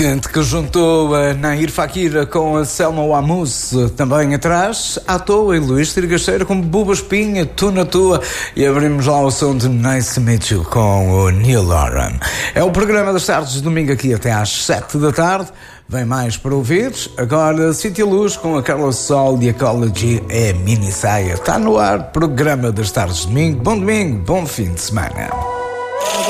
Quente que juntou a Nair Fakir com a Selma Wamus, também atrás, à toa, e Luís Tirgacheira com Buba Espinha, Tu na Tua, e abrimos lá o som de Nice to Meet You com o Neil Horan. É o programa das tardes de domingo aqui até às 7 da tarde, vem mais para ouvir. Agora City Luz com a Carla Sol e a Ecology é mini saia. Está no ar, programa das tardes de domingo, bom fim de semana.